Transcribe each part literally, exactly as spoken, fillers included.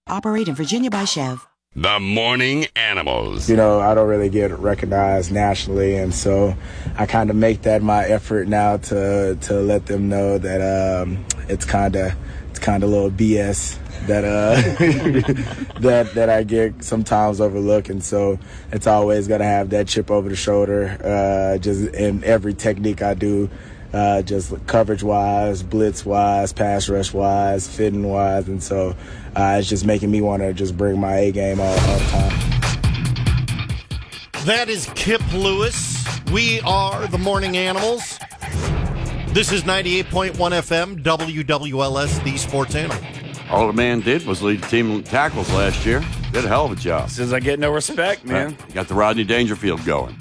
Operate in Virginia by Chev. The Morning Animals. You know, I don't really get recognized nationally, and so I kind of make that my effort now to to let them know that um, it's kind of it's kind of a little B S that uh that that I get sometimes overlooked, and so it's always got to have that chip over the shoulder, uh, just in every technique I do. Uh, just coverage-wise, blitz-wise, pass rush-wise, fitting-wise, and so uh, it's just making me want to just bring my A game all, all the time. That is Kip Lewis. We are the Morning Animals. This is ninety-eight point one F M, W W L S, the Sports Animal. All the man did was lead the team in tackles last year. Did a hell of a job. Says I get no respect, man. Right. Got the Rodney Dangerfield going.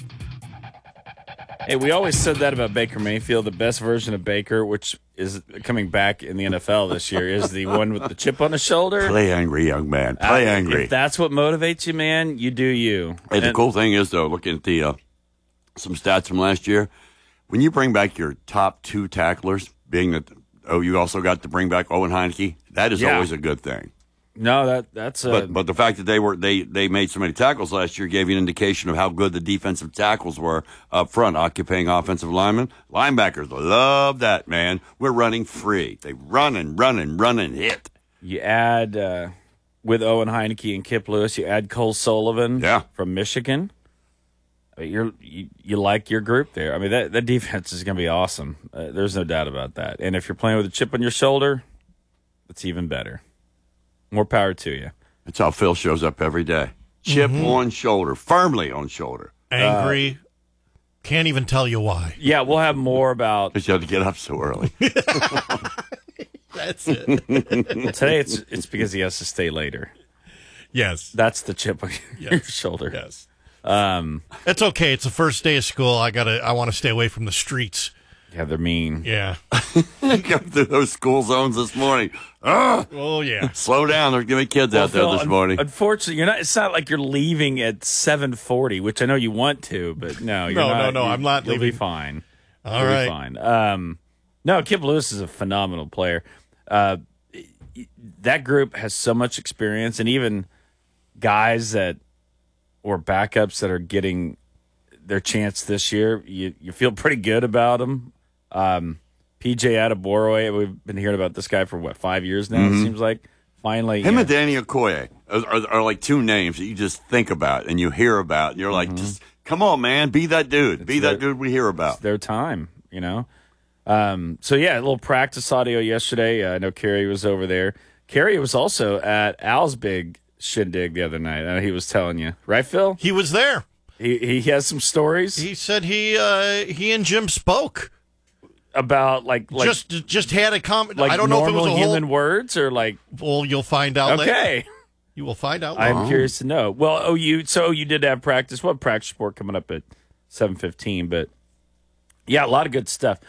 Hey, we always said that about Baker Mayfield. The best version of Baker, which is coming back in the N F L this year, is the one with the chip on his shoulder. Play angry, young man. Play uh, angry. If that's what motivates you, man, you do you. Hey, the and, cool thing is, though, looking at the uh, some stats from last year, when you bring back your top two tacklers, being that, oh, you also got to bring back Owen Heineke, that is yeah. always a good thing. No, that that's a, but but the fact that they were they they made so many tackles last year gave you an indication of how good the defensive tackles were up front, occupying offensive linemen. Linebackers love that, man. We're running free. They run and run and run and hit. You add uh, with Owen Heineke and Kip Lewis, you add Cole Sullivan yeah. from Michigan. You're you, you like your group there. I mean, that that defense is going to be awesome. Uh, there's no doubt about that. And if you're playing with a chip on your shoulder, it's even better. More power to you. That's how Phil shows up every day. Chip mm-hmm. on shoulder, firmly on shoulder. Angry. Uh, Can't even tell you why. Yeah, we'll have more about... Because you had to get up so early. That's it. Well, today it's it's because he has to stay later. Yes. That's the chip on yes. your shoulder. Yes. Um, It's okay. It's the first day of school. I gotta. I want to stay away from the streets. Yeah, they're mean. Yeah. Come through those school zones this morning. Ugh. Oh, yeah. Slow down. There's going to be kids well, out there Phil, this morning. Unfortunately, you're not. It's not like you're leaving at seven forty, which I know you want to, but no, you're no, not. No, no, no. I'm not you'll leaving. You'll be fine. All you'll right. Be fine. Um, no, Kip Lewis is a phenomenal player. Uh, that group has so much experience, and even guys that or backups that are getting their chance this year, you you feel pretty good about them. Um, P J Adeborough, we've been hearing about this guy for, what, five years now, mm-hmm. it seems like? Finally. Him yeah. and Danny Okoye are, are, are like two names that you just think about and you hear about. And you're like, mm-hmm. just come on, man, be that dude. It's be their, that dude we hear about. It's their time, you know? Um, so, yeah, a little practice audio yesterday. Uh, I know Kerry was over there. Kerry was also at Al's big shindig the other night. I know he was telling you. Right, Phil? He was there. He he has some stories. He said he uh, he and Jim spoke. About like, like just just had a comment. Like I don't know if it was a human whole... words or like. Well, you'll find out. Okay, later. You will find out. I'm later. curious to know. Well, oh, you so you did have practice. What practice report coming up at seven fifteen? But yeah, a lot of good stuff.